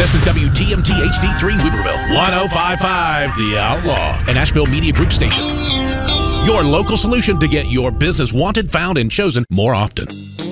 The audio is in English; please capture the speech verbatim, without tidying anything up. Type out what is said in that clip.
This is W T M T H D three Weaverville, one oh five point five The Outlaw, an Asheville Media Group station. Your local solution to get your business wanted, found, and chosen more often.